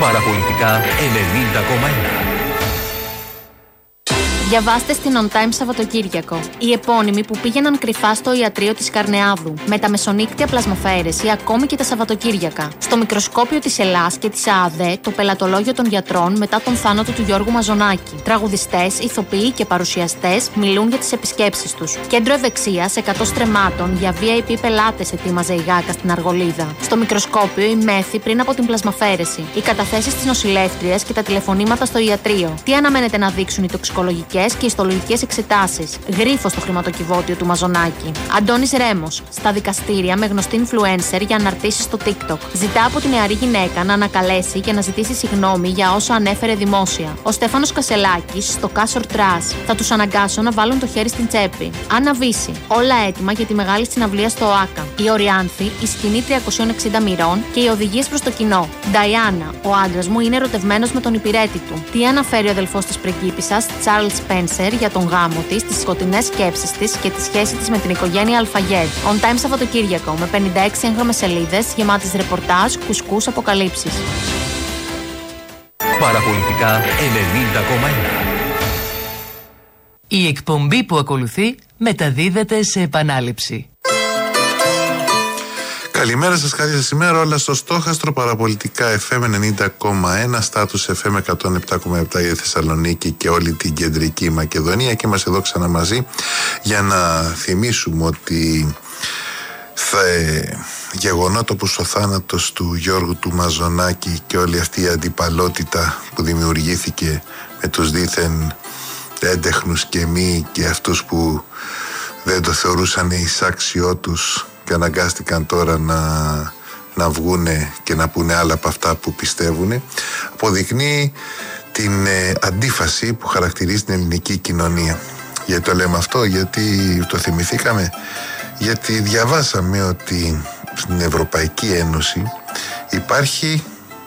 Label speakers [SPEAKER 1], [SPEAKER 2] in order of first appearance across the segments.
[SPEAKER 1] Παραπολιτικά 90,1.
[SPEAKER 2] Διαβάστε στην On Time Σαββατοκύριακο. Οι επώνυμοι που πήγαιναν κρυφά στο ιατρείο της Καρνεάδου, με τα μεσονύκτια πλασμοφαίρεση ακόμη και τα Σαββατοκύριακα. Στο μικροσκόπιο της Ελλάς και της ΑΑΔΕ, το πελατολόγιο των γιατρών μετά τον θάνατο του Γιώργου Μαζονάκη. Τραγουδιστές, ηθοποιοί και παρουσιαστές μιλούν για τις επισκέψεις τους. Κέντρο ευεξίας 100 στρεμμάτων για VIP πελάτες ετοίμαζε η Γάκα στην Αργολίδα. Στο μικροσκόπιο η μέθη πριν από την πλασμαφαίρεση. Οι καταθέσεις της νοσηλεύτριας και τα τηλεφωνήματα στο ιατρείο. Τι αναμένεται να δείξουν οι τοξικολογικές και ιστολογικές εξετάσεις. Γρίφο στο χρηματοκιβώτιο του Μαζονάκη. Αντώνης Ρέμος στα δικαστήρια με γνωστή influencer για αναρτήσεις στο TikTok. Ζητά από τη νεαρή γυναίκα να ανακαλέσει και να ζητήσει συγγνώμη για όσα ανέφερε δημόσια. Ο Στέφανος Κασελάκης στο Κάσορ Τρας. Θα τους αναγκάσω να βάλουν το χέρι στην τσέπη. Άννα Βύση. Όλα έτοιμα για τη μεγάλη συναυλία στο ΟΑΚΑ. Η Οριάνθη, η σκηνή 360 μοιρών και οι οδηγίες προς το κοινό. Νταϊάννα. Ο άντρας μου είναι ερωτευμένος με τον υπηρέτη του. Τι αναφέρει ο αδελφός της πριγκίπισσας, Charles Spencer, για τον γάμο της, τις σκοτεινές σκέψεις της και τη σχέση της με την οικογένεια Αλφαγέρ. On Time Σαββατοκύριακο με 56 έγχρωμες σελίδες γεμάτες ρεπορτάζ, κουσκούς, αποκαλύψεις.
[SPEAKER 1] Παραπολιτικά 90,1.
[SPEAKER 3] Η εκπομπή που ακολουθεί μεταδίδεται σε επανάληψη.
[SPEAKER 4] Καλημέρα σας, καλή σας ημέρα. Όλα στο στόχαστρο. Παραπολιτικά FM 90,1, στάτους FM 107,7 η Θεσσαλονίκη και όλη την κεντρική Μακεδονία. Και είμαστε εδώ ξανά μαζί για να θυμίσουμε ότι γεγονότα όπως ο θάνατος του Γιώργου του Μαζονάκη και όλη αυτή η αντιπαλότητα που δημιουργήθηκε με τους δήθεν έντεχνους και μη και αυτούς που δεν το θεωρούσαν εισάξιό τους και αναγκάστηκαν τώρα να βγούνε και να πούνε άλλα από αυτά που πιστεύουν, αποδεικνύει την αντίφαση που χαρακτηρίζει την ελληνική κοινωνία. Γιατί το λέμε αυτό, γιατί το θυμηθήκαμε, γιατί διαβάσαμε ότι στην Ευρωπαϊκή Ένωση υπάρχει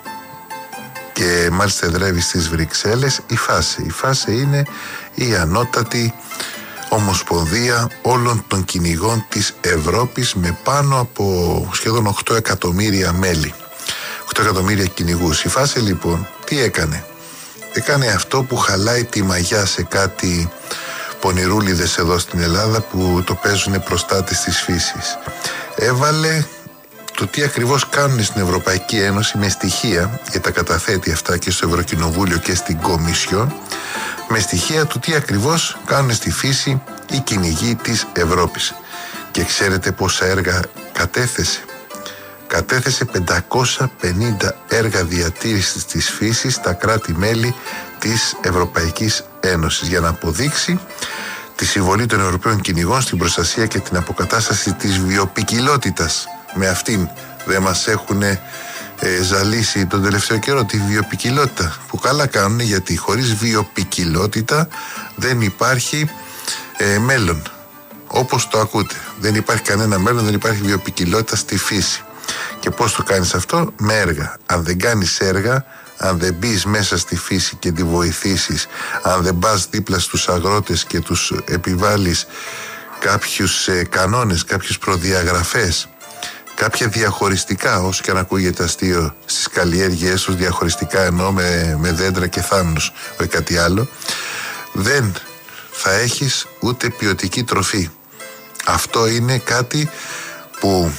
[SPEAKER 4] και μάλιστα εδρεύει στις Βρυξέλλες η ΦΑΣΕ. Η ΦΑΣΕ είναι η ανώτατη ομοσπονδία όλων των κυνηγών της Ευρώπης με πάνω από σχεδόν 8 εκατομμύρια μέλη, 8 εκατομμύρια κυνηγούς. Η ΦΑΣΕ λοιπόν τι έκανε? Έκανε αυτό που χαλάει τη μαγιά σε κάτι πονηρούλιδες εδώ στην Ελλάδα που το παίζουν προστάτες της φύσης. Έβαλε το τι ακριβώς κάνουν στην Ευρωπαϊκή Ένωση με στοιχεία, και τα καταθέτει αυτά και στο Ευρωκοινοβούλιο και στην Κομισιόν, με στοιχεία του τι ακριβώς κάνουν στη φύση οι κυνηγοί της Ευρώπης. Και ξέρετε πόσα έργα κατέθεσε? Κατέθεσε 550 έργα διατήρησης της φύσης στα κράτη-μέλη της Ευρωπαϊκής Ένωσης για να αποδείξει τη συμβολή των Ευρωπαίων κυνηγών στην προστασία και την αποκατάσταση της βιοποικιλότητας. Με αυτήν δεν μας έχουν ζαλίσει τον τελευταίο καιρό, τη βιοποικιλότητα, που καλά κάνουν, γιατί χωρίς βιοποικιλότητα δεν υπάρχει μέλλον. Όπως το ακούτε, δεν υπάρχει κανένα μέλλον, δεν υπάρχει βιοποικιλότητα στη φύση. Και πώς το κάνεις αυτό? Με έργα. Αν δεν κάνεις έργα, αν δεν μπεις μέσα στη φύση και τη βοηθήσεις, αν δεν πας δίπλα στους αγρότες και τους επιβάλλεις κάποιους κανόνες, κάποιες προδιαγραφές, κάποια διαχωριστικά, όσο και αν ακούγεται αστείο, στις καλλιέργειές τους, διαχωριστικά εννοώ με δέντρα και θάμνους, όχι κάτι άλλο, δεν θα έχεις ούτε ποιοτική τροφή. Αυτό είναι κάτι που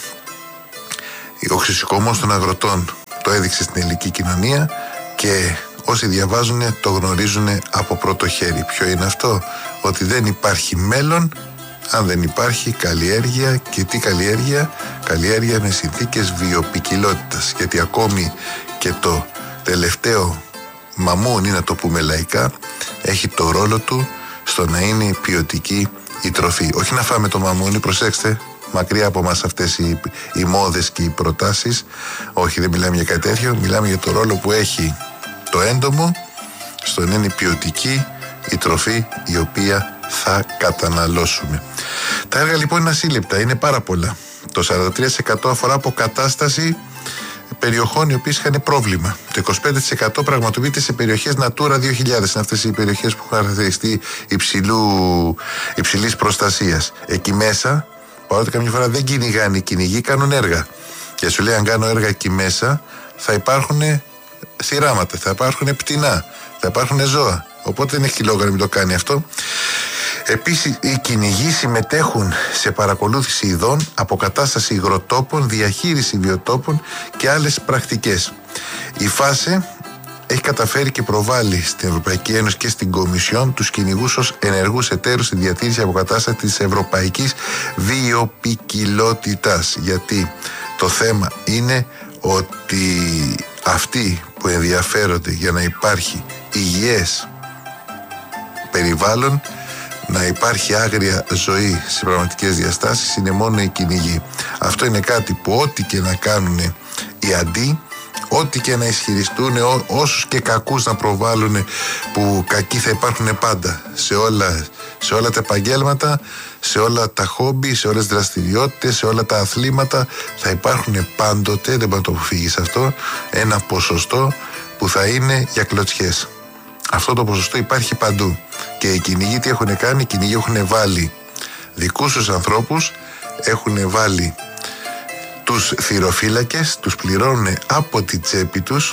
[SPEAKER 4] ο Χρυσοκομός των Αγροτών το έδειξε στην ελληνική κοινωνία και όσοι διαβάζουν το γνωρίζουν από πρώτο χέρι. Ποιο είναι αυτό? Ότι δεν υπάρχει μέλλον αν δεν υπάρχει καλλιέργεια. Και τι καλλιέργεια? Καλλιέργεια με συνθήκες βιοποικιλότητας. Γιατί ακόμη και το τελευταίο μαμούνι, να το πούμε λαϊκά, έχει το ρόλο του στο να είναι ποιοτική η τροφή. Όχι να φάμε το μαμούνι, προσέξτε, μακριά από μας αυτές οι μόδες και οι προτάσεις. Όχι, δεν μιλάμε για κάτι τέτοιο. Μιλάμε για το ρόλο που έχει το έντομο στο να είναι ποιοτική η τροφή η οποία θα καταναλώσουμε. Τα έργα λοιπόν είναι ασύλληπτα, είναι πάρα πολλά. Το 43% αφορά αποκατάσταση περιοχών οι οποίες είχαν πρόβλημα. Το 25% πραγματοποιείται σε περιοχές Natura 2000. Είναι αυτές οι περιοχές που έχουν χαρακτηριστεί υψηλής προστασίας. Εκεί μέσα, παρότι καμιά φορά δεν κυνηγάνε οι κυνηγοί, κάνουν έργα. Και σου λέει, αν κάνω έργα εκεί μέσα, θα υπάρχουν θυράματα, θα υπάρχουν πτηνά, θα υπάρχουν ζώα. Οπότε δεν έχει λόγο να μην το κάνει αυτό. Επίσης, οι κυνηγοί συμμετέχουν σε παρακολούθηση ειδών, αποκατάσταση υγροτόπων, διαχείριση βιοτόπων και άλλες πρακτικές. Η ΦΑΣΕ έχει καταφέρει και προβάλλει στην Ευρωπαϊκή Ένωση και στην Κομισιόν τους κυνηγούς ως ενεργούς εταίρους στη διατήρηση και αποκατάσταση της ευρωπαϊκής βιοποικιλότητας. Γιατί το θέμα είναι ότι αυτοί που ενδιαφέρονται για να υπάρχει υγιές περιβάλλον, να υπάρχει άγρια ζωή σε πραγματικές διαστάσεις, είναι μόνο οι κυνηγοί. Αυτό είναι κάτι που ό,τι και να κάνουν οι αντί, ό,τι και να ισχυριστούν, όσους και κακούς να προβάλλουν, που κακοί θα υπάρχουν πάντα σε όλα τα επαγγέλματα, σε όλα τα χόμπι, σε όλες τις δραστηριότητες, σε όλα τα αθλήματα, θα υπάρχουν πάντοτε, δεν μπορεί να το αποφύγεις αυτό, ένα ποσοστό που θα είναι για κλωτσιές. Αυτό το ποσοστό υπάρχει παντού. Και οι κυνηγοί τι έχουν κάνει? Οι κυνηγοί έχουν βάλει δικούς τους ανθρώπους, έχουν βάλει τους θυροφύλακες, τους πληρώνουν από τη τσέπη τους,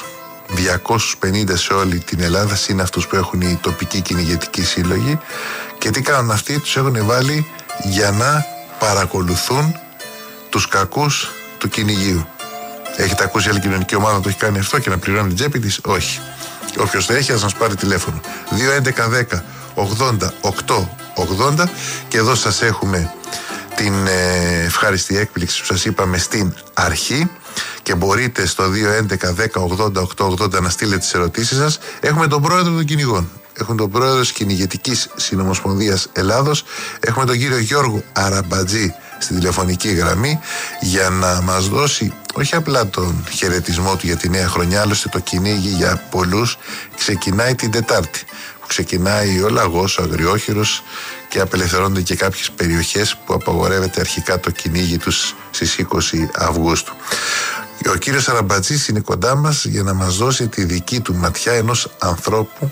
[SPEAKER 4] 250 σε όλη την Ελλάδα, συν αυτούς που έχουν οι τοπικοί κυνηγετικοί σύλλογοι. Και τι κάνουν αυτοί? Τους έχουν βάλει για να παρακολουθούν τους κακούς του κυνηγείου. Έχετε ακούσει άλλη κοινωνική ομάδα να το έχει κάνει αυτό και να πληρώνει την τσέπη της? Όχι. Όποιος το έχει, ας μας πάρει τηλέφωνο. 2-11-10 80 8 80. Και εδώ σας έχουμε την ευχάριστη έκπληξη που σας είπαμε στην αρχή. Και μπορείτε στο 2-11-10 80 8 80 να στείλετε τις ερωτήσεις σας. Έχουμε τον πρόεδρο των κυνηγών. Έχουμε τον πρόεδρο της Κυνηγετικής Συνομοσπονδίας Ελλάδος. Έχουμε τον κύριο Γιώργο Αραμπατζή στην τηλεφωνική γραμμή για να μας δώσει όχι απλά τον χαιρετισμό του για τη νέα χρονιά, άλλωστε το κυνήγι για πολλούς ξεκινάει την Τετάρτη, που ξεκινάει ο Λαγός, ο Αγριόχειρος, και απελευθερώνονται και κάποιες περιοχές που απαγορεύεται αρχικά το κυνήγι τους στις 20 Αυγούστου. Ο κύριος Αραμπατζής είναι κοντά μας για να μας δώσει τη δική του ματιά ενός ανθρώπου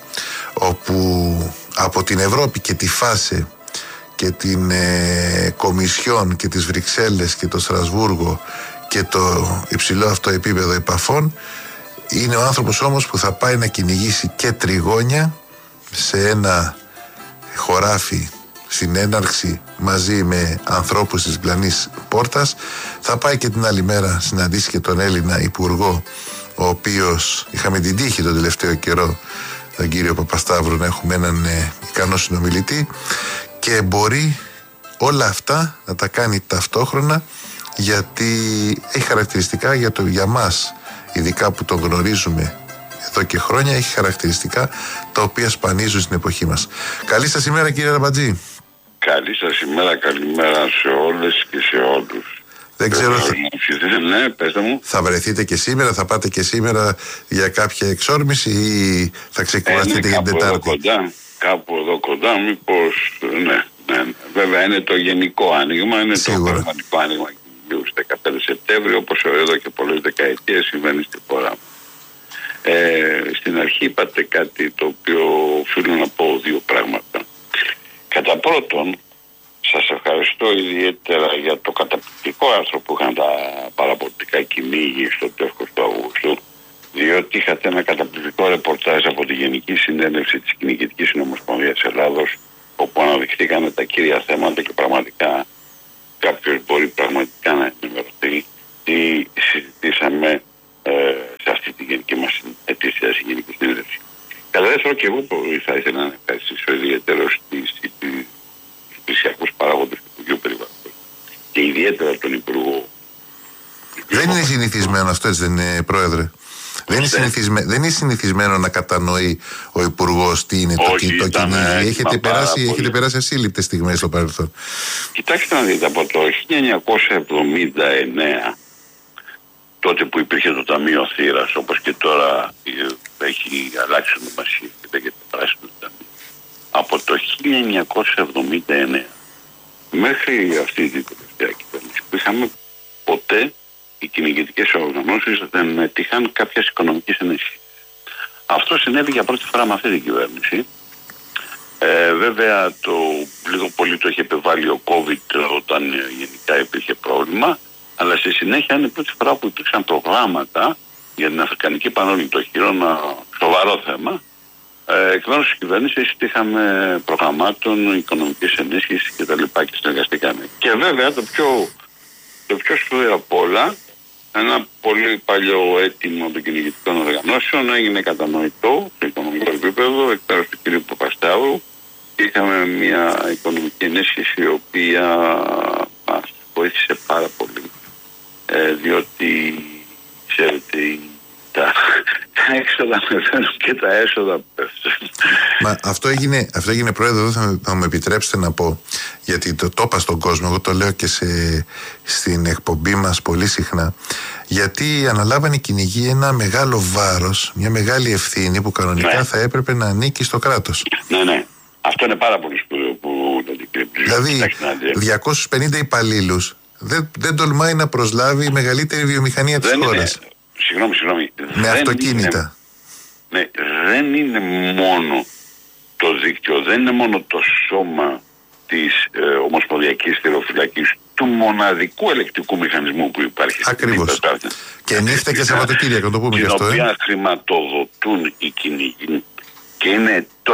[SPEAKER 4] όπου από την Ευρώπη και τη ΦΑΣΕ και την Κομισιόν και τις Βρυξέλλες και το Στρασβούργο και το υψηλό αυτό επίπεδο επαφών, είναι ο άνθρωπος όμως που θα πάει να κυνηγήσει και τριγώνια σε ένα χωράφι στην έναρξη μαζί με ανθρώπους της διπλανής πόρτας. Θα πάει και την άλλη μέρα συναντήσει και τον Έλληνα Υπουργό, ο οποίος είχαμε την τύχη τον τελευταίο καιρό, τον κύριο Παπασταύρου, να έχουμε έναν ικανό συνομιλητή, και μπορεί όλα αυτά να τα κάνει ταυτόχρονα, γιατί έχει χαρακτηριστικά για μας, ειδικά που τον γνωρίζουμε εδώ και χρόνια, έχει χαρακτηριστικά τα οποία σπανίζουν στην εποχή μας. Καλή σας ημέρα, κύριε Αραμπατζή.
[SPEAKER 5] Καλή σας ημέρα, καλημέρα σε όλες και σε όλους.
[SPEAKER 4] Δεν ξέρω.
[SPEAKER 5] Ναι, πέστε μου.
[SPEAKER 4] Θα βρεθείτε και σήμερα, θα πάτε και σήμερα για κάποια εξόρμηση ή θα ξεκουραστείτε για την Τετάρτη?
[SPEAKER 5] Κάπου εδώ κοντά, μήπως. Ναι. Βέβαια είναι το γενικό άνοιγμα, είναι σίγουρα το πραγματικό άνοιγμα στις 15 Σεπτέμβρη, όπως εδώ και πολλές δεκαετίες συμβαίνει στη χώρα μου. Στην αρχή είπατε κάτι το οποίο οφείλω να πω δύο πράγματα. Κατά πρώτον, σας ευχαριστώ ιδιαίτερα για το καταπληκτικό άρθρο που είχαν τα παραπολιτικά κυνήγι στο τέλος του Αυγούστου, διότι είχατε ένα καταπληκτικό ρεπορτάζ από τη Γενική Συνέλευση της Κυνηγετικής Συνομοσπονδίας Ελλάδος, όπου αναδειχθήκαν τα κύρια θέματα και πραγματικά κάποιος μπορεί πραγματικά να ενημερωθεί τι συζητήσαμε σε αυτή τη γενική μας ετήσια Γενική Συνέλευση. Κατά δεύτερο, και εγώ θα ήθελα να ευχαριστήσω ιδιαίτερως τους πλησιακούς παράγοντες του Υπουργείου Περιβάλλοντος και ιδιαίτερα τον Υπουργό.
[SPEAKER 4] Δεν είναι συνηθισμένο αυτό, έτσι δεν είναι, Πρόεδρε? Δεν είναι συνηθισμένο να κατανοεί ο Υπουργός τι είναι το κυνήγι. Έχετε περάσει ασύλληπτες στιγμές στο παρελθόν.
[SPEAKER 5] Κοιτάξτε να δείτε, από το 1979, τότε που υπήρχε το Ταμείο Θύρας, όπως και τώρα έχει αλλάξει ονομασία και λέγεται Πράσινο Ταμείο. Από το 1979 μέχρι αυτή την τελευταία κυβέρνηση που είχαμε, ποτέ οι κυνηγετικές οργανώσεις δεν έτυχαν κάποιες οικονομικές ενίσχυσεις. Αυτό συνέβη για πρώτη φορά με αυτή την κυβέρνηση. Βέβαια το λίγο πολύ το είχε επιβάλει ο COVID όταν γενικά υπήρχε πρόβλημα, αλλά στη συνέχεια είναι η πρώτη φορά που υπήρξαν προγράμματα για την Αφρικανική Πανόλη των Χείρων, σοβαρό θέμα. Εκ μέρους της κυβέρνησης είχαμε προγραμμάτων οικονομικής ενίσχυσης κτλ. Και συνεργαστήκαμε. Και βέβαια το πιο σπουδαίο απ' όλα, ένα πολύ παλιό αίτημα των κυνηγητικών οργανώσεων έγινε κατανοητό σε οικονομικό επίπεδο εκ μέρους του κ. Παπασταύρου. Είχαμε μια οικονομική ενίσχυση η οποία μας βοήθησε πάρα πολύ. Διότι ξέρετε τα έξοδα ανεβαίνουν και τα έσοδα πέφτουν.
[SPEAKER 4] Μα αυτό έγινε πρόεδρο, θα μου επιτρέψετε να πω, γιατί το είπα στον κόσμο, εγώ το λέω και στην εκπομπή μας πολύ συχνά, γιατί αναλάβανε οι κυνηγοί ένα μεγάλο βάρος, μια μεγάλη ευθύνη που κανονικά θα έπρεπε να ανήκει στο κράτος.
[SPEAKER 5] Ναι. Αυτό είναι πάρα πολύ σπουδαίο που
[SPEAKER 4] δηλαδή 250 υπαλλήλους δεν τολμάει να προσλάβει η μεγαλύτερη βιομηχανία της χώρας.
[SPEAKER 5] Συγγνώμη.
[SPEAKER 4] Με αυτοκίνητα.
[SPEAKER 5] Δεν είναι μόνο το δίκτυο, δεν είναι μόνο το σώμα της Ομοσπονδιακής Θηροφυλακής, του μοναδικού ελεκτικού μηχανισμού που υπάρχει.
[SPEAKER 4] Ακριβώς. Και νύχτα και Σαββατοκύριακο, το πούμε και αυτό.
[SPEAKER 5] Την οποία χρηματοδοτούν οι κυνηγοί και είναι το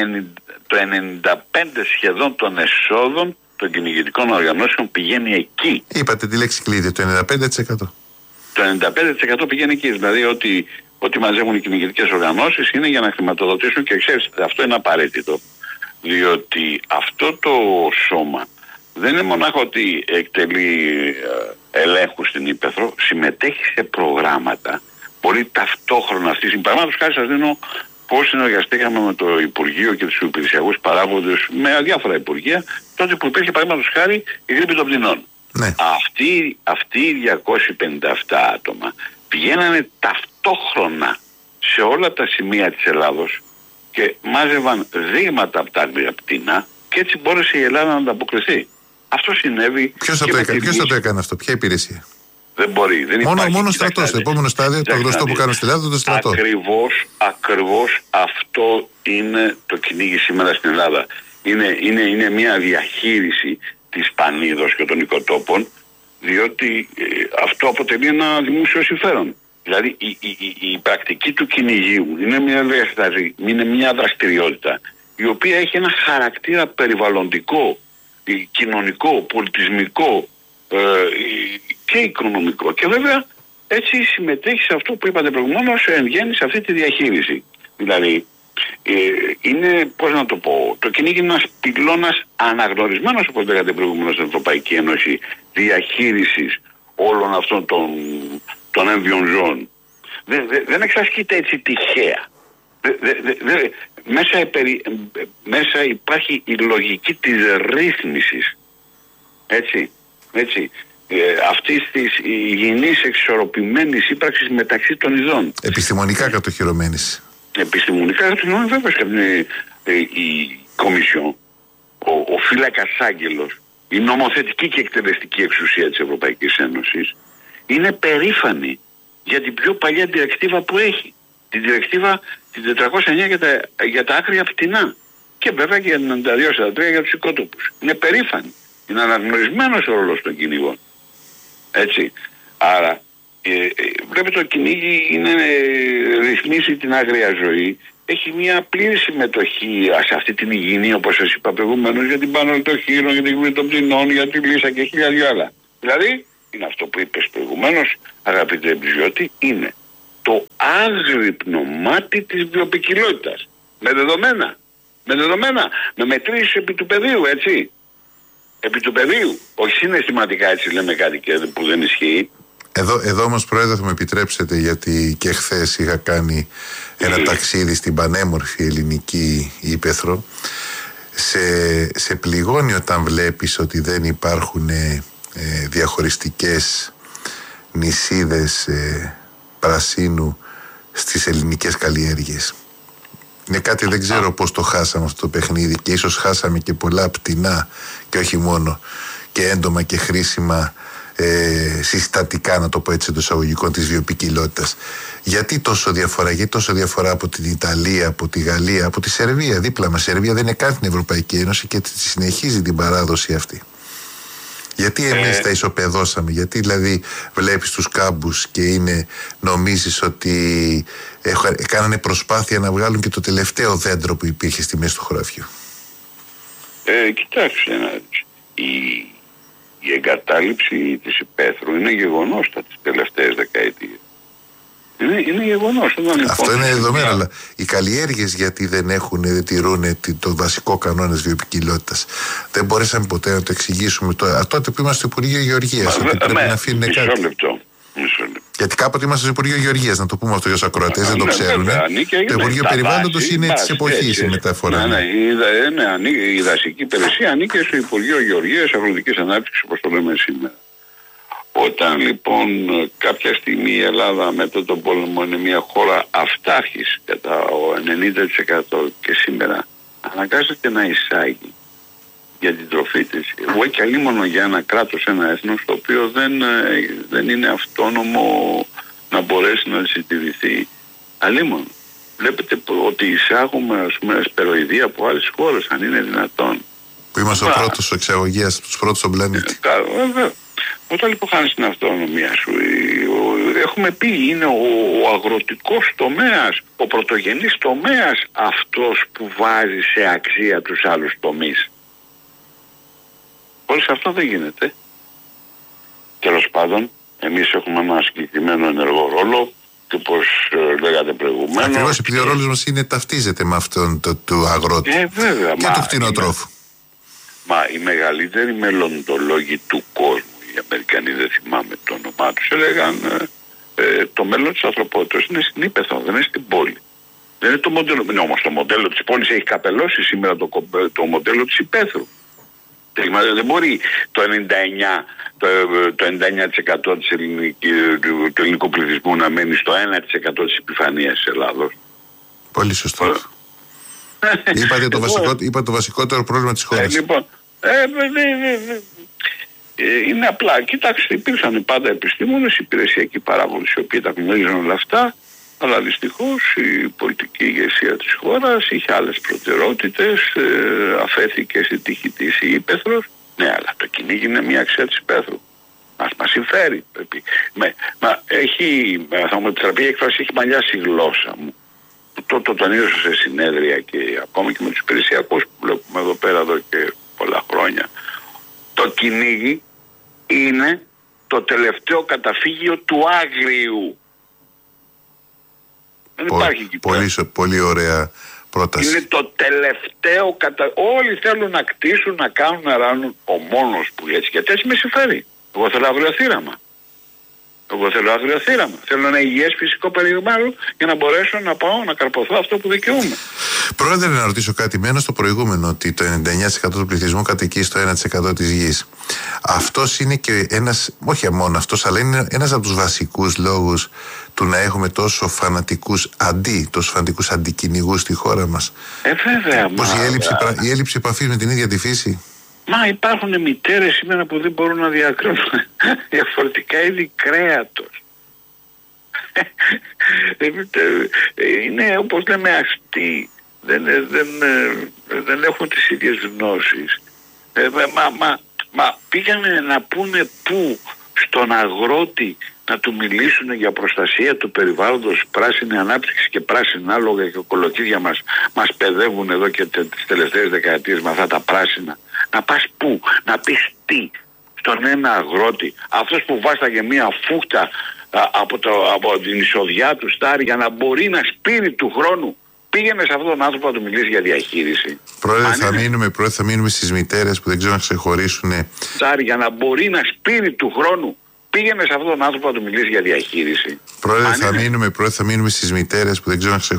[SPEAKER 5] 95 σχεδόν των εσόδων των κυνηγητικών οργανώσεων πηγαίνει εκεί.
[SPEAKER 4] Είπατε τη λέξη κλειδί, το 95%.
[SPEAKER 5] Το 95% πηγαίνει εκεί. Δηλαδή ότι μαζεύουν οι κυνηγητικές οργανώσεις είναι για να χρηματοδοτήσουν, και ξέρετε, αυτό είναι απαραίτητο. Διότι αυτό το σώμα δεν είναι μονάχα ότι εκτελεί ελέγχους στην Ήπεθρο, συμμετέχει σε προγράμματα. Μπορεί ταυτόχρονα αυτή. Παραδείγματος χάρη σας δίνω πώς συνεργαστήκαμε με το Υπουργείο και τους υπηρεσιακούς παράγοντες, με διάφορα υπουργεία, τότε που υπήρχε παραδείγματος χάρη η γρίπη των πτηνών.
[SPEAKER 4] Ναι.
[SPEAKER 5] Αυτοί οι 257 άτομα πηγαίνανε ταυτόχρονα σε όλα τα σημεία της Ελλάδος και μάζευαν δείγματα από τα άγρια πτηνά, και έτσι μπόρεσε η Ελλάδα να ανταποκριθεί. Αυτό συνέβη.
[SPEAKER 4] Ποιος θα το έκανε αυτό, ποια υπηρεσία?
[SPEAKER 5] Δεν μπορεί. Δεν
[SPEAKER 4] μόνο στρατός. Στο επόμενο στάδιο, το γνωστό που κάνουν στη Ελλάδα, το στρατό.
[SPEAKER 5] Ακριβώς αυτό είναι το κυνήγι σήμερα στην Ελλάδα. Είναι μια διαχείριση της πανίδος και των οικοτόπων, διότι αυτό αποτελεί ένα δημόσιο συμφέρον. Δηλαδή η πρακτική του κυνηγίου είναι μια δραστηριότητα η οποία έχει ένα χαρακτήρα περιβαλλοντικό, κοινωνικό, πολιτισμικό και οικονομικό. Και βέβαια έτσι συμμετέχει σε αυτό που είπατε προηγουμένως, εν γέννη σε αυτή τη διαχείριση. Δηλαδή είναι, πώς να το πω, το κυνήγι είναι ένας πυλώνας αναγνωρισμένος, όπως λέγατε προηγουμένως, στην Ευρωπαϊκή Ένωση διαχείρισης όλων αυτών των έμβιων ζώων. Δεν εξασκείται έτσι τυχαία. Μέσα υπάρχει η λογική της ρύθμισης, έτσι, αυτής της υγιεινής εξισορροπημένης ύπαρξης μεταξύ των ειδών.
[SPEAKER 4] Επιστημονικά κατοχυρωμένης.
[SPEAKER 5] Βέβαια, η Κομισιόν, ο φύλακας άγγελος, η νομοθετική και εκτελεστική εξουσία της Ευρωπαϊκής Ένωσης είναι περήφανη για την πιο παλιά διρεκτίβα που έχει. Την διρεκτίβα την 409 για τα άγρια πτηνά. Και βέβαια και για την 92-43 για τους οικότοπους. Είναι περήφανη. Είναι αναγνωρισμένος ο ρόλος των κυνηγών. Έτσι. Άρα βλέπετε, το κυνήγι ρυθμίσει την άγρια ζωή. Έχει μια πλήρη συμμετοχή σε αυτή την υγιεινή, όπως σας είπα προηγουμένως, για την Πανόλη των Χείρων, για την γρήπη των πτηνών, για τη Λύσα και χίλια άλλα. Δηλαδή, είναι αυτό που είπες προηγουμένως, αγαπητέ Μπιζιώτη, είναι το άγρυπνο μάτι της βιοποικιλότητας. Με δεδομένα, με μετρήσεις επί του πεδίου, έτσι. Επί του πεδίου. Όχι συναισθηματικά, έτσι λέμε κάτι που δεν ισχύει.
[SPEAKER 4] Εδώ όμως, Πρόεδρε, θα μου επιτρέψετε, γιατί και χθες είχα κάνει ένα ταξίδι στην πανέμορφη ελληνική Ήπεθρο. Σε πληγώνει όταν βλέπεις ότι δεν υπάρχουν διαχωριστικές νησίδες πρασίνου στις ελληνικές καλλιέργειες. Είναι κάτι, δεν ξέρω πώς το χάσαμε αυτό το παιχνίδι, και ίσως χάσαμε και πολλά πτηνά και όχι μόνο, και έντομα και χρήσιμα συστατικά, να το πω έτσι, των εισαγωγικών της βιοποικιλότητας. Γιατί τόσο διαφορά από την Ιταλία, από τη Γαλλία, από τη Σερβία, δίπλα μας. Η Σερβία δεν είναι καν στην Ευρωπαϊκή Ένωση και συνεχίζει την παράδοση αυτή. Γιατί εμείς τα ισοπεδώσαμε, γιατί δηλαδή βλέπεις τους κάμπους και νομίζεις ότι κάνανε προσπάθεια να βγάλουν και το τελευταίο δέντρο που υπήρχε στη μέση του χωραφιού.
[SPEAKER 5] Κοιτάξτε, η εγκατάλειψη της υπαίθρου είναι γεγονός τις τελευταίες δεκαετίες. Είναι γεγονός.
[SPEAKER 4] Αυτό είναι δεδομένο, αλλά οι καλλιέργειες γιατί δεν τηρούν το βασικό κανόνα της βιοποικιλότητας. Δεν μπορέσαμε ποτέ να το εξηγήσουμε τότε που είμαστε στο Υπουργείο Γεωργίας, ότι πρέπει να αφήνουν κάτι.
[SPEAKER 5] Μισό λεπτό.
[SPEAKER 4] Γιατί κάποτε είμαστε στο Υπουργείο Γεωργίας, να το πούμε αυτό για τους ακροατές, δεν το ξέρουν. Το Υπουργείο Περιβάλλοντος είναι της εποχής η μεταφορά.
[SPEAKER 5] Η δασική υπηρεσία ανήκε στο Υπουργείο Γεωργίας, Αγροτικής Ανάπτυξης, όπως το λέμε σήμερα. Όταν λοιπόν κάποια στιγμή η Ελλάδα μετά τον πόλεμο είναι μια χώρα αυτάρχης κατά 90% και σήμερα αναγκάζεται να εισάγει για την τροφή της, εγώ και αλλήμωνο για ένα κράτος, ένα έθνος το οποίο δεν είναι αυτόνομο να μπορέσει να συντηρηθεί, αλλήμωνο. Βλέπετε ότι εισάγουμε ας πούμε ασπεροειδή από άλλες χώρες, αν είναι δυνατόν. Που
[SPEAKER 4] είμαστε ο πρώτος εξαγωγέας, τους πρώτους στον πλανήτη.
[SPEAKER 5] Βέβαια. Όταν λοιπόν χάνεις την αυτονομία σου, έχουμε πει είναι ο αγροτικός τομέας, ο πρωτογενής τομέας αυτός που βάζει σε αξία τους άλλους τομείς. Χωρίς αυτό δεν γίνεται. Τέλος πάντων, εμείς έχουμε ένα συγκεκριμένο ενεργό ρόλο και όπως λέγατε προηγουμένως.
[SPEAKER 4] Ακριβώς επειδή ο ρόλος μας ταυτίζεται με αυτόν του αγρότη
[SPEAKER 5] βέβαια,
[SPEAKER 4] και του κτηνοτρόφου.
[SPEAKER 5] Μα οι μεγαλύτεροι μελλοντολόγοι του κόσμου, οι Αμερικανοί, δεν θυμάμαι το όνομά τους, έλεγαν το μέλλον της ανθρωπότητας είναι στην ύπαιθρο, δεν είναι στην πόλη. Δεν είναι το μοντέλο. Όμως το μοντέλο της πόλης έχει καπελώσει σήμερα το μοντέλο της υπαίθρου. Δεν μπορεί το 99% του ελληνικού πληθυσμού να μένει στο 1% της επιφανείας της Ελλάδος.
[SPEAKER 4] Πολύ σωστό. Είπατε το βασικότερο πρόβλημα της χώρας.
[SPEAKER 5] Λοιπόν, είναι απλά, κοιτάξτε, υπήρχαν πάντα επιστήμονες, υπηρεσιακοί παράγοντες οι οποίοι τα γνωρίζουν όλα αυτά, αλλά δυστυχώς η πολιτική ηγεσία της χώρας είχε άλλες προτεραιότητες, αφέθηκε στη τύχη της η ύπαιθρος. Ναι, αλλά το κυνήγι είναι μια αξία της ύπαιθρου. Μας συμφέρει. Θα μου επιτραπεί η έκφραση, έχει μαλλιάσει η γλώσσα μου. Το τονίζω σε συνέδρια και ακόμη και με τους υπηρεσιακούς που βλέπουμε εδώ πέρα εδώ και πολλά χρόνια. Το κυνήγι είναι το τελευταίο καταφύγιο του άγριου. Δεν υπάρχει εκεί πέρα.
[SPEAKER 4] Πολύ ωραία πρόταση.
[SPEAKER 5] Είναι το τελευταίο όλοι θέλουν να κτίσουν, να κάνουν, να ράνουν. Ο μόνος που έτσι και έτσι με συμφέρει. Εγώ θέλω αγριοθύραμα. Θέλω ένα υγιές φυσικό περιβάλλον για να μπορέσω να πάω να καρποθώ αυτό που δικαιούμαι.
[SPEAKER 4] Πρόεδρε, να ρωτήσω κάτι. Μένω στο προηγούμενο ότι το 99% του πληθυσμού κατοικεί στο 1% της γης. Αυτός είναι και ένας, όχι μόνο αυτός, αλλά είναι ένας από τους βασικούς λόγους του να έχουμε τόσο φανατικούς αντικυνηγούς στη χώρα μας.
[SPEAKER 5] Βέβαια.
[SPEAKER 4] Πως η έλλειψη επαφής με την ίδια τη φύση. Μα
[SPEAKER 5] υπάρχουν μητέρες σήμερα που δεν μπορούν να διακρίνουν διαφορετικά είδη κρέατος. Είναι όπως λέμε αστεί. Δεν έχουν τις ίδιες γνώσεις. Μα πήγανε να πούνε πού στον αγρότη να του μιλήσουν για προστασία του περιβάλλοντος, πράσινη ανάπτυξη και πράσινα άλογα και κολοκύδια μας παιδεύουν εδώ και τις τελευταίες δεκαετίες με αυτά τα πράσινα. Να πας πού, να πεις τι στον ένα αγρότη, αυτός που βάσταγε μια φούχτα από την εισοδιά του Στάρι για να μπορεί να σπείρει του χρόνου. Πήγαινε σε αυτόν τον άνθρωπο να του μιλήσει για διαχείριση.
[SPEAKER 4] Πρόεδρε, θα μείνουμε στις μητέρες που δεν ξέρουν να ξεχωρίσουν.
[SPEAKER 5] Στάρι για να μπορεί να σπείρει του χρόνου. Πήγαινε σε αυτόν τον άνθρωπο να του μιλήσει για διαχείριση.
[SPEAKER 4] Πρόεδρε, θα μείνουμε στις μητέρες που δεν ξέρουν να ξεχωρίσουν.